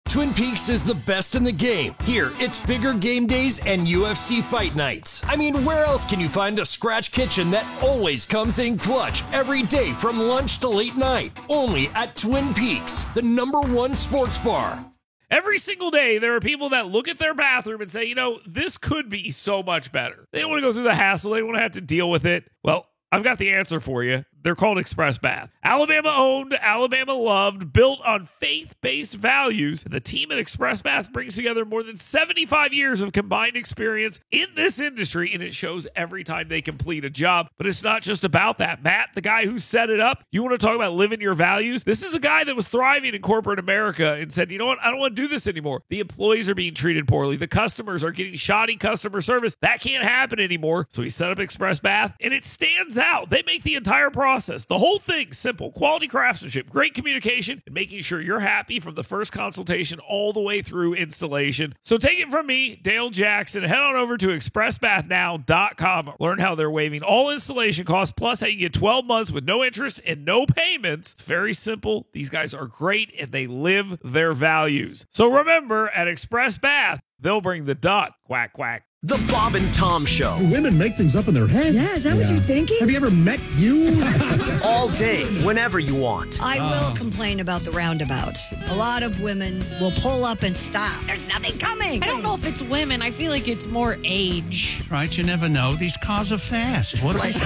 Twin Peaks is the best in the game. Here, it's bigger game days and UFC fight nights. I mean, where else can you find a scratch kitchen that always comes in clutch every day from lunch to late night? Only at Twin Peaks, the #1 sports bar. Every single day, there are people that look at their bathroom and say, you know, this could be so much better. They don't want to go through the hassle. They don't want to have to deal with it. Well, I've got the answer for you. They're called Express Bath. Alabama owned, Alabama loved, built on faith-based values. The team at Express Bath brings together more than 75 years of combined experience in this industry, and it shows every time they complete a job. But it's not just about that. Matt, the guy who set it up, you want to talk about living your values? This is a guy that was thriving in corporate America and said, you know what? I don't want to do this anymore. The employees are being treated poorly. The customers are getting shoddy customer service. That can't happen anymore. So he set up Express Bath, and it stands out. They make the entire process, the whole thing, simple. Quality craftsmanship, great communication, and making sure you're happy from the first consultation all the way through installation. So take it from me, Dale Jackson. Head on over to expressbathnow.com. Learn how they're waiving all installation costs, plus how you get 12 months with no interest and no payments. It's very simple. These guys are great, and they live their values. So remember, at Express Bath, they'll bring the duck. Quack, quack. The Bob and Tom Show. Women make things up in their head. Yeah, is that what you're thinking? Have you ever met you? All day, whenever you want. I will complain about the roundabouts. A lot of women will pull up and stop. There's nothing coming. I don't know if it's women. I feel like it's more age. Right, you never know. These cars are fast. What They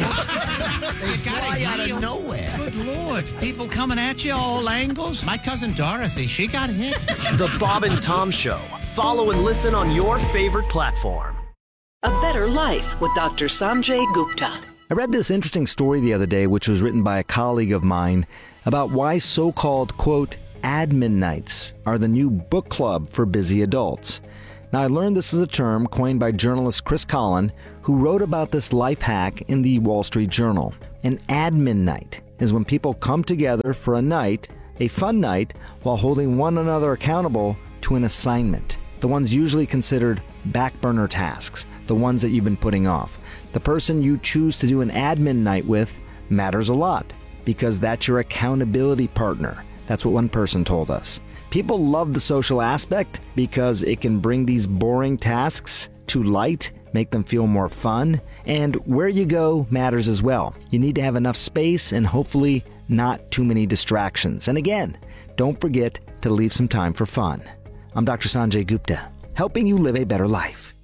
fly out of nowhere. Good Lord. People coming at you all angles. My cousin Dorothy, she got hit. The Bob and Tom Show. Follow and listen on your favorite platform. A Better Life with Dr. Sanjay Gupta. I read this interesting story the other day, which was written by a colleague of mine, about why so-called, quote, admin nights are the new book club for busy adults. Now, I learned this is a term coined by journalist Chris Collin, who wrote about this life hack in the Wall Street Journal. An admin night is when people come together for a night, a fun night, while holding one another accountable to an assignment. The ones usually considered back burner tasks, the ones that you've been putting off. The person you choose to do an admin night with matters a lot because that's your accountability partner. That's what one person told us. People love the social aspect because it can bring these boring tasks to light, make them feel more fun, and where you go matters as well. You need to have enough space and hopefully not too many distractions. And again, don't forget to leave some time for fun. I'm Dr. Sanjay Gupta, helping you live a better life.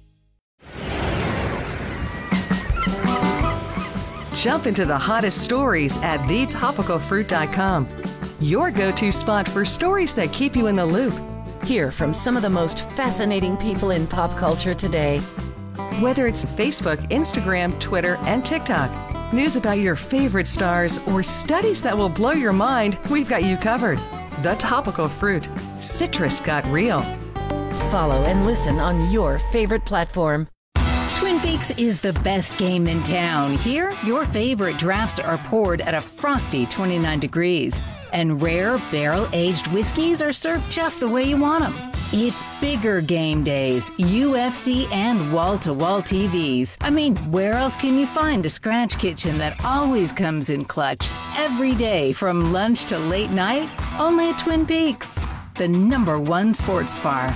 Jump into the hottest stories at thetopicalfruit.com. Your go-to spot for stories that keep you in the loop. Hear from some of the most fascinating people in pop culture today. Whether it's Facebook, Instagram, Twitter, and TikTok, news about your favorite stars, or studies that will blow your mind, we've got you covered. The Topical Fruit. Citrus got real. Follow and listen on your favorite platform. Twin Peaks is the best game in town. Here, your favorite drafts are poured at a frosty 29 degrees. And rare barrel-aged whiskeys are served just the way you want them. It's bigger game days, UFC, and wall-to-wall TVs. I mean, where else can you find a scratch kitchen that always comes in clutch? Every day, from lunch to late night, only at Twin Peaks, the #1 sports bar.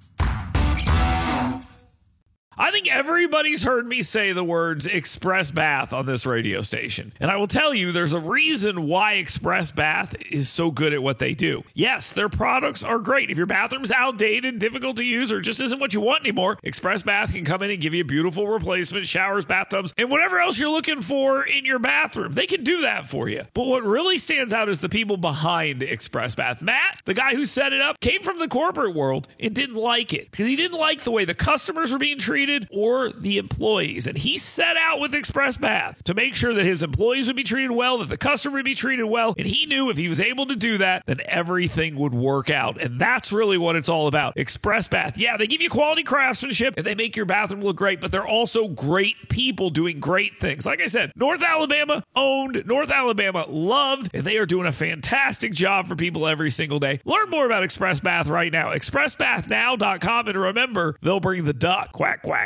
I think everybody's heard me say the words Express Bath on this radio station. And I will tell you, there's a reason why Express Bath is so good at what they do. Yes, their products are great. If your bathroom's outdated, difficult to use, or just isn't what you want anymore, Express Bath can come in and give you a beautiful replacement, showers, bathtubs, and whatever else you're looking for in your bathroom. They can do that for you. But what really stands out is the people behind Express Bath. Matt, the guy who set it up, came from the corporate world and didn't like it because he didn't like the way the customers were being treated or the employees. And he set out with Express Bath to make sure that his employees would be treated well, that the customer would be treated well. And he knew if he was able to do that, then everything would work out. And that's really what it's all about. Express Bath. Yeah, they give you quality craftsmanship and they make your bathroom look great, but they're also great people doing great things. Like I said, North Alabama owned, North Alabama loved, and they are doing a fantastic job for people every single day. Learn more about Express Bath right now. ExpressBathNow.com. And remember, they'll bring the duck. Quack, quack.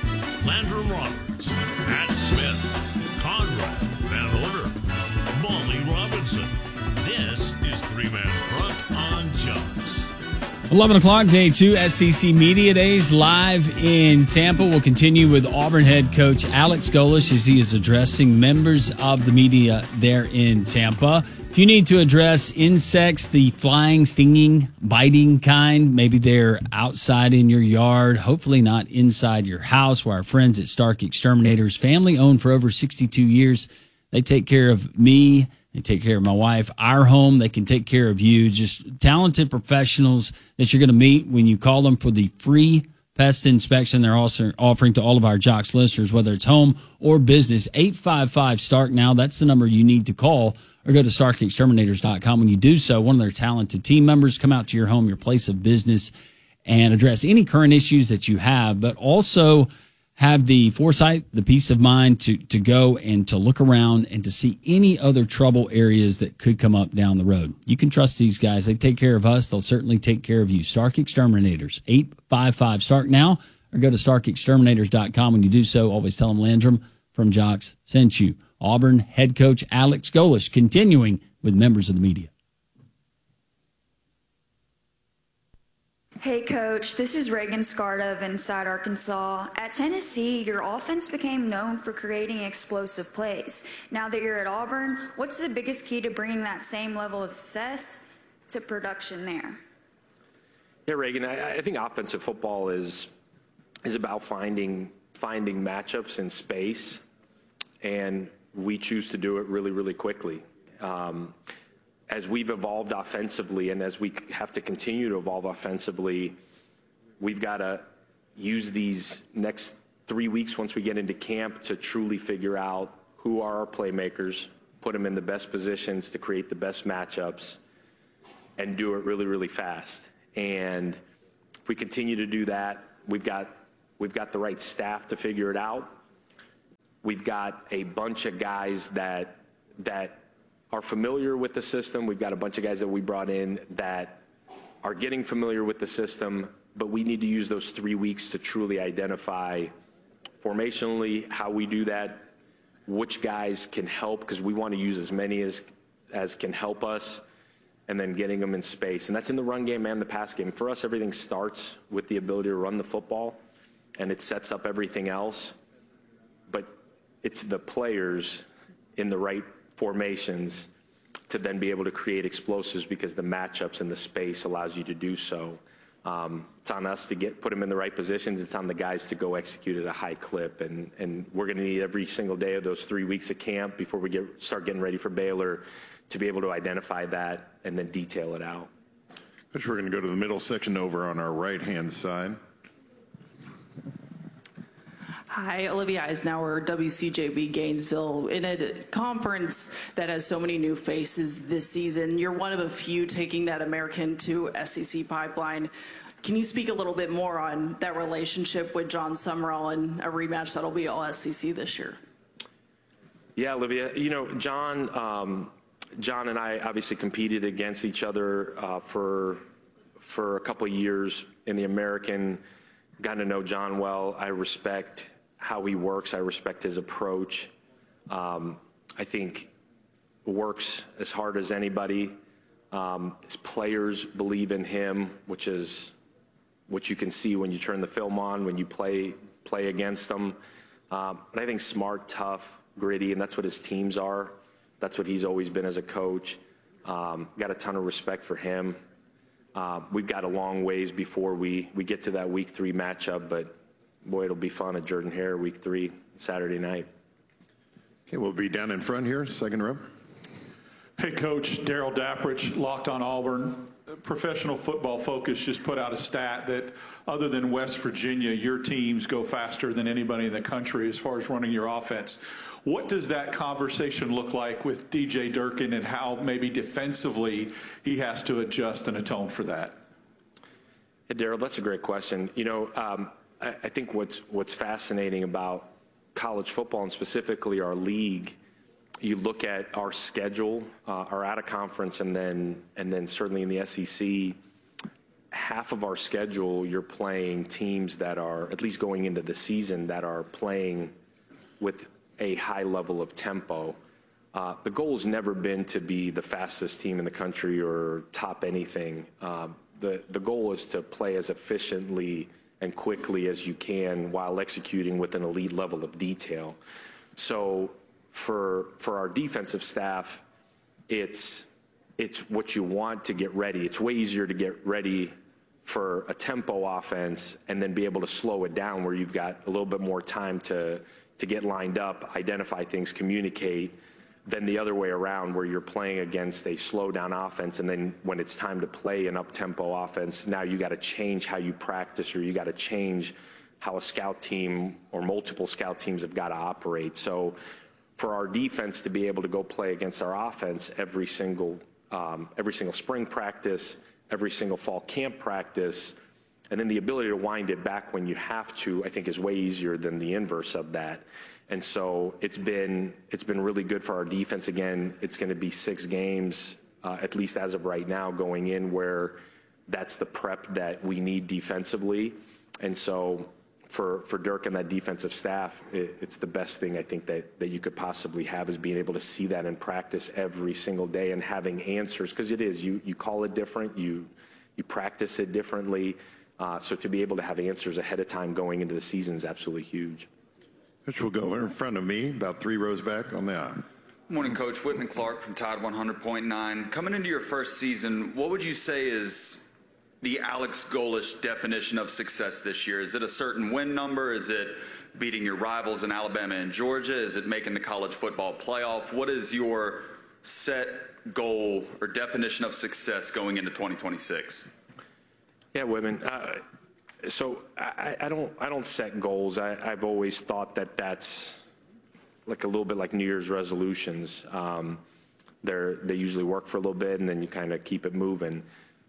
Landrum Roberts, Matt Smith, Conrad Van Order, Molly 11 o'clock, day 2, SEC Media Days live in Tampa. We'll continue with Auburn head coach Alex Golesh as he is addressing members of the media there in Tampa. If you need to address insects, the flying, stinging, biting kind, maybe they're outside in your yard, hopefully not inside your house, where our friends at Stark Exterminators, family owned for over 62 years, they take care of me. They take care of my wife, our home. They can take care of you. Just talented professionals that you're going to meet when you call them for the free pest inspection they're also offering to all of our Jocks listeners, whether it's home or business. 855-STARK now. That's the number you need to call, or go to StarkExterminators.com. When you do so, one of their talented team members come out to your home, your place of business, and address any current issues that you have, but also have the foresight, the peace of mind to go and to look around and to see any other trouble areas that could come up down the road. You can trust these guys. They take care of us. They'll certainly take care of you. Stark Exterminators, 855-STARK now, or go to StarkExterminators.com. When you do so, always tell them Landrum from Jocks sent you. Auburn head coach Alex Golesh continuing with members of the media. Hey, Coach, this is Reagan Scarta of Inside Arkansas. At Tennessee, your offense became known for creating explosive plays. Now that you're at Auburn, what's the biggest key to bringing that same level of success to production there? Yeah, Reagan, I think offensive football is about finding matchups in space, and we choose to do it really, really quickly. As we've evolved offensively and as we have to continue to evolve offensively, we've got to use these next 3 weeks once we get into camp to truly figure out who are our playmakers, put them in the best positions to create the best matchups, and do it really, really fast. And if we continue to do that, we've got the right staff to figure it out. We've got a bunch of guys that are familiar with the system. We've got a bunch of guys that we brought in that are getting familiar with the system, but we need to use those 3 weeks to truly identify formationally how we do that, which guys can help, because we want to use as many as can help us, and then getting them in space. And that's in the run game and the pass game. For us, everything starts with the ability to run the football, and it sets up everything else. But it's the players in the right formations to then be able to create explosives, because the matchups and the space allows you to do so. It's on us to put them in the right positions. It's on the guys to go execute at a high clip, and we're going to need every single day of those 3 weeks of camp before we start getting ready for Baylor to be able to identify that and then detail it out. Coach, we're going to go to the middle section over on our right-hand side. Hi, Olivia Eisenhower, WCJB Gainesville. In a conference that has so many new faces this season, you're one of a few taking that American to SEC pipeline. Can you speak a little bit more on that relationship with John Summerall and a rematch that'll be all SEC this year? Yeah, Olivia, you know, John and I obviously competed against each other for a couple of years in the American. Got to know John well. I respect how he works. I respect his approach. I think works as hard as anybody. His players believe in him, which is what you can see when you turn the film on, when you play against them. But I think smart, tough, gritty, and that's what his teams are. That's what he's always been as a coach. Got a ton of respect for him. We've got a long ways before we get to that week 3 matchup, but boy, it'll be fun at Jordan-Hare week 3, Saturday night. Okay, we'll be down in front here, second row. Hey, Coach, Daryl Dapprich, Locked on Auburn. Professional Football Focus just put out a stat that other than West Virginia, your teams go faster than anybody in the country as far as running your offense. What does that conversation look like with DJ Durkin, and how maybe defensively he has to adjust and atone for that? Hey, Daryl, that's a great question. You know, I think what's fascinating about college football, and specifically our league, you look at our schedule, our out-of-conference, and then certainly in the SEC, half of our schedule, you're playing teams that are, at least going into the season, that are playing with a high level of tempo. The goal has never been to be the fastest team in the country or top anything. the goal is to play as efficiently and quickly as you can while executing with an elite level of detail. So for our defensive staff, it's what you want to get ready. It's way easier to get ready for a tempo offense and then be able to slow it down where you've got a little bit more time to get lined up, identify things, communicate, than the other way around where you're playing against a slow down offense, and then when it's time to play an up-tempo offense, now you got to change how you practice, or you got to change how a scout team or multiple scout teams have got to operate. So for our defense to be able to go play against our offense every single spring practice, every single fall camp practice, and then the ability to wind it back when you have to, I think is way easier than the inverse of that. And so it's been really good for our defense. Again, it's going to be 6 games, at least as of right now, going in where that's the prep that we need defensively. And so for Dirk and that defensive staff, it's the best thing I think that you could possibly have, is being able to see that in practice every single day and having answers, because it is, you call it different, you practice it differently. So to be able to have answers ahead of time going into the season is absolutely huge. Coach will go in front of me, about 3 rows back on the aisle. Morning, Coach. Whitman Clark from Tide 100.9. Coming into your first season, what would you say is the Alex Golesh definition of success this year? Is it a certain win number? Is it beating your rivals in Alabama and Georgia? Is it making the college football playoff? What is your set goal or definition of success going into 2026? Yeah, Whitman. So I don't set goals. I've always thought that that's like a little bit like New Year's resolutions. They usually work for a little bit and then you kind of keep it moving.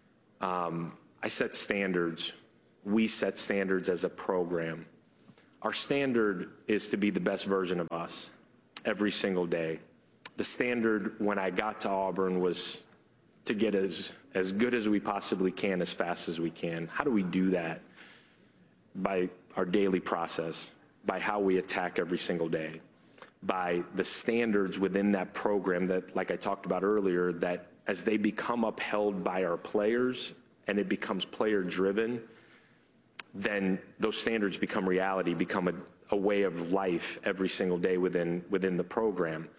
I set standards. We set standards as a program. Our standard is to be the best version of us every single day. The standard when I got to Auburn was to get as good as we possibly can as fast as we can. How do we do that? By our daily process, by how we attack every single day, by the standards within that program that, like I talked about earlier, that as they become upheld by our players and it becomes player driven, then those standards become reality, become a way of life every single day within the program.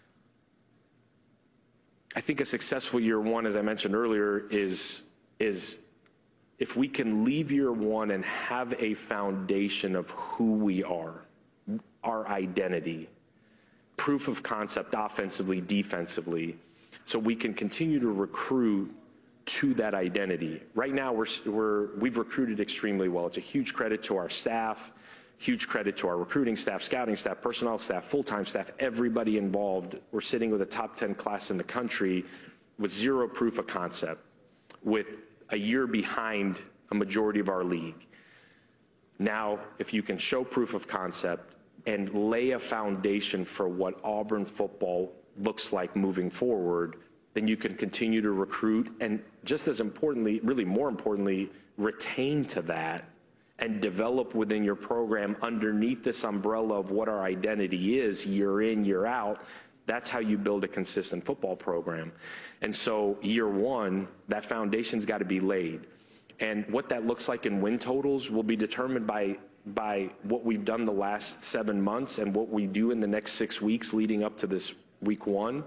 I think a successful year one, as I mentioned earlier, is if we can leave year one and have a foundation of who we are, our identity, proof of concept offensively, defensively, so we can continue to recruit to that identity. Right now, we've recruited extremely well. It's a huge credit to our staff, huge credit to our recruiting staff, scouting staff, personnel staff, full-time staff, everybody involved. We're sitting with a top 10 class in the country with 0 proof of concept, with a year behind a majority of our league. Now, if you can show proof of concept and lay a foundation for what Auburn football looks like moving forward, then you can continue to recruit and, just as importantly, really more importantly, retain to that and develop within your program underneath this umbrella of what our identity is year in, year out. That's how you build a consistent football program. And so year one, that foundation's got to be laid. And what that looks like in win totals will be determined by what we've done the last 7 months and what we do in the next 6 weeks leading up to this week one.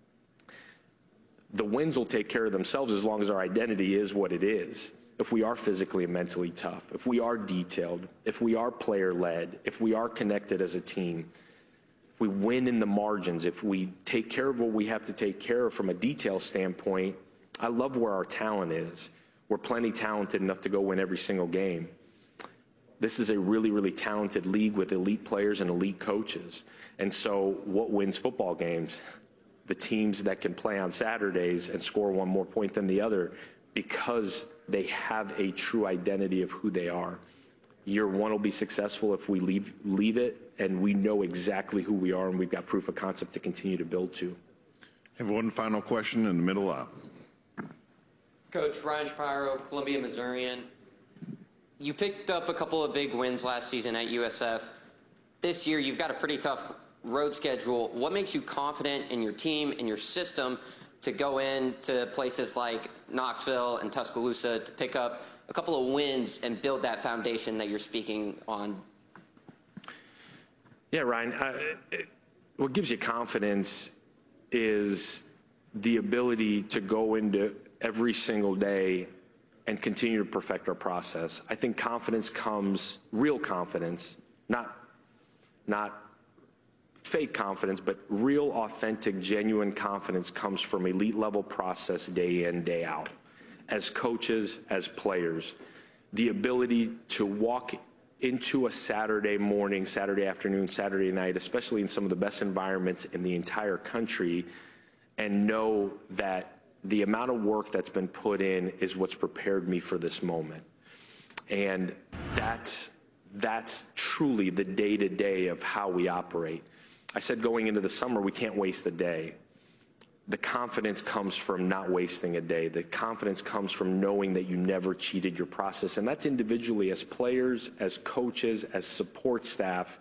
The wins will take care of themselves as long as our identity is what it is. If we are physically and mentally tough, if we are detailed, if we are player-led, if we are connected as a team, if we win in the margins, if we take care of what we have to take care of from a detail standpoint, I love where our talent is. We're plenty talented enough to go win every single game. This is a really, really talented league with elite players and elite coaches. And so what wins football games? The teams that can play on Saturdays and score one more point than the other, because they have a true identity of who they are. Year one will be successful if we leave it and we know exactly who we are and we've got proof of concept to continue to build to. I have one final question in the middle aisle. Coach, Ryan Shapiro, Columbia Missourian. You picked up a couple of big wins last season at USF. This year, you've got a pretty tough road schedule. What makes you confident in your team and your system to go into places like Knoxville and Tuscaloosa to pick up a couple of wins and build that foundation that you're speaking on? Yeah, Ryan, what gives you confidence is the ability to go into every single day and continue to perfect our process. I think confidence comes, real confidence, not fake confidence, but real, authentic, genuine confidence comes from elite level process day in, day out. As coaches, as players, the ability to walk into a Saturday morning, Saturday afternoon, Saturday night, especially in some of the best environments in the entire country, and know that the amount of work that's been put in is what's prepared me for this moment. And that's truly the day-to-day of how we operate. I said going into the summer, we can't waste a day. The confidence comes from not wasting a day. The confidence comes from knowing that you never cheated your process. And that's individually as players, as coaches, as support staff,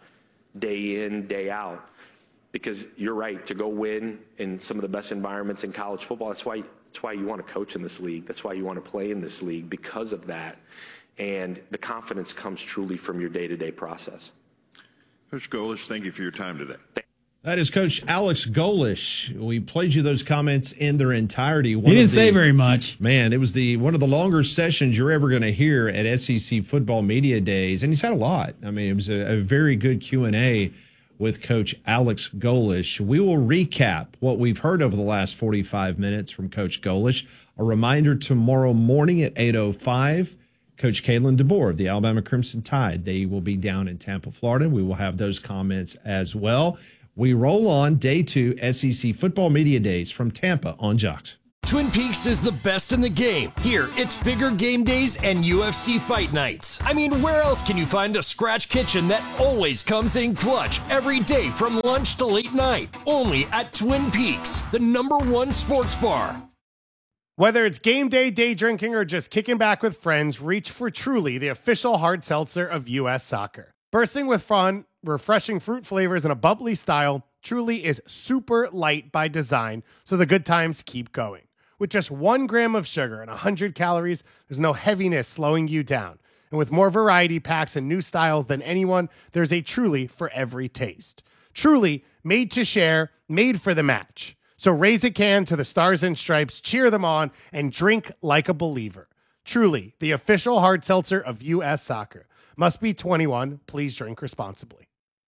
day in, day out. Because you're right, to go win in some of the best environments in college football, that's why you want to coach in this league. That's why you want to play in this league, because of that. And the confidence comes truly from your day-to-day process. Coach Golesh, thank you for your time today. That is Coach Alex Golesh. We played you those comments in their entirety. He didn't say very much. Man, it was one of the longer sessions you're ever going to hear at SEC Football Media Days, and he said a lot. I mean, it was a very good Q&A with Coach Alex Golesh. We will recap what we've heard over the last 45 minutes from Coach Golesh. A reminder, tomorrow morning at 8:05, Coach Kalen DeBoer of the Alabama Crimson Tide. They will be down in Tampa, Florida. We will have those comments as well. We roll on day 2 SEC Football Media Days from Tampa on Jocks. Twin Peaks is the best in the game. Here, it's bigger game days and UFC fight nights. I mean, where else can you find a scratch kitchen that always comes in clutch every day from lunch to late night? Only at Twin Peaks, the #1 sports bar. Whether it's game day, day drinking, or just kicking back with friends, reach for Truly, the official hard seltzer of U.S. Soccer. Bursting with fun, refreshing fruit flavors, and a bubbly style, Truly is super light by design, so the good times keep going. With just 1 gram of sugar and 100 calories, there's no heaviness slowing you down. And with more variety packs and new styles than anyone, there's a Truly for every taste. Truly, made to share, made for the match. So raise a can to the Stars and Stripes, cheer them on, and drink like a believer. Truly, the official hard seltzer of U.S. Soccer. Must be 21. Please drink responsibly.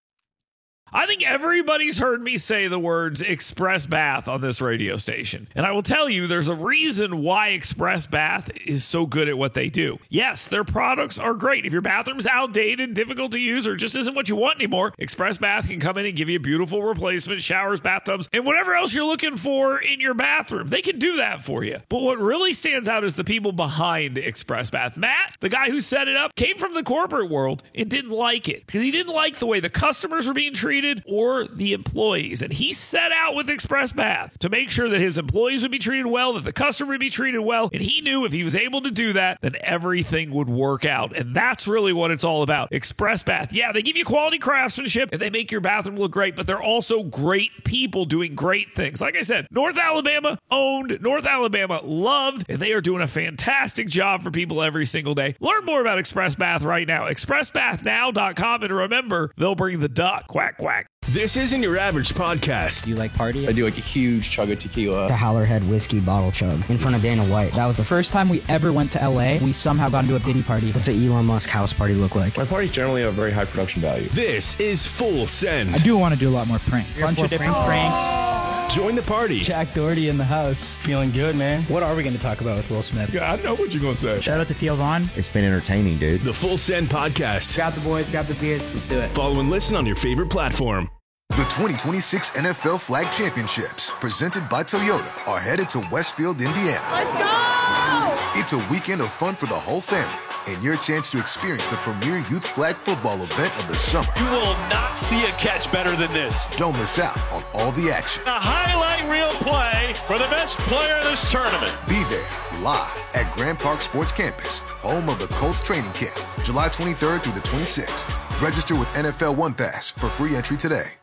I think everybody's heard me say the words Express Bath on this radio station. And I will tell you, there's a reason why Express Bath is so good at what they do. Yes, their products are great. If your bathroom's outdated, difficult to use, or just isn't what you want anymore, Express Bath can come in and give you a beautiful replacement, showers, bathtubs, and whatever else you're looking for in your bathroom. They can do that for you. But what really stands out is the people behind Express Bath. Matt, the guy who set it up, came from the corporate world and didn't like it because he didn't like the way the customers were being treated or the employees. And he set out with Express Bath to make sure that his employees would be treated well, that the customer would be treated well. And he knew if he was able to do that, then everything would work out. And that's really what it's all about. Express Bath. Yeah, they give you quality craftsmanship and they make your bathroom look great, but they're also great people doing great things. Like I said, North Alabama owned, North Alabama loved, and they are doing a fantastic job for people every single day. Learn more about Express Bath right now. ExpressBathNow.com. And remember, they'll bring the duck. Quack, quack. This isn't your average podcast. Do you like party? I do like a huge chug of tequila. The Howlerhead whiskey bottle chug in front of Dana White. That was the first time we ever went to LA. We somehow got into a Diddy party. What's an Elon Musk house party look like? My parties generally have a very high production value. This is Full Send. I do want to do a lot more pranks. Bunch of different pranks. Join the party. Jack Doherty in the house. Feeling good, man. What are we going to talk about with Will Smith? Yeah, I know what you're going to say. Shout out to Theo Vaughn. It's been entertaining, dude. The Full Send podcast. Grab the boys, grab the beers. Let's do it. Follow and listen on your favorite platform. The 2026 NFL Flag Championships, presented by Toyota, are headed to Westfield, Indiana. Let's go! It's a weekend of fun for the whole family and your chance to experience the premier youth flag football event of the summer. You will not see a catch better than this. Don't miss out on all the action. A highlight reel play for the best player of this tournament. Be there live at Grand Park Sports Campus, home of the Colts training camp, July 23rd through the 26th. Register with NFL One Pass for free entry today.